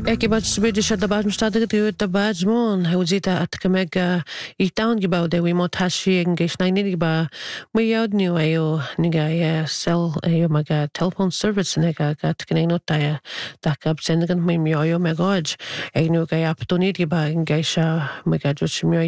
Ekibat Swedish at the bottom started to the Bajmon, Hosita at Kamega, Town Gibao, de we motashi and Gish Niniba, we out new Ayo, Nigaya, sell a maga telephone service, Nega, got Kanotaya, Dakab Sendagan, Mimio, Megoj, a new guy opportunity by Gaisha, Megajoshimio,